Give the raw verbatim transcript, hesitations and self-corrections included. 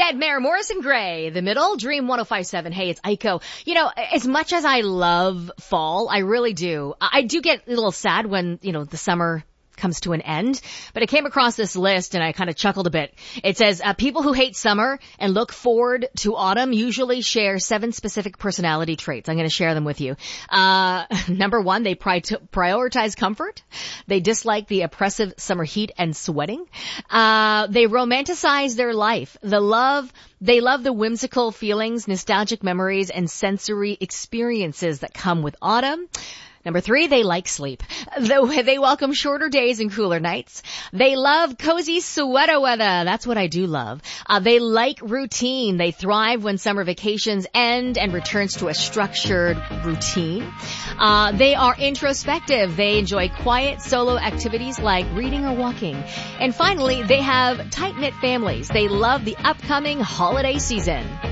ahead, Mayor Morrison Gray, the middle, Dream one oh five point seven. Hey, it's Aiko. You know, as much as I love fall, I really do. I do get a little sad when, you know, the summer comes to an end, but I came across this list and I kind of chuckled a bit. It says, uh, people who hate summer and look forward to autumn usually share seven specific personality traits. I'm going to share them with you. Uh, number one, they pri- prioritize comfort. They dislike the oppressive summer heat and sweating. Uh, they romanticize their life. The love, they love the whimsical feelings, nostalgic memories, and sensory experiences that come with autumn. Number three, they like sleep. They welcome shorter days and cooler nights. They love cozy sweater weather. That's what I do love. Uh, they like routine. They thrive when summer vacations end and returns to a structured routine. Uh, they are introspective. They enjoy quiet solo activities like reading or walking. And finally, they have tight-knit families. They love the upcoming holiday season.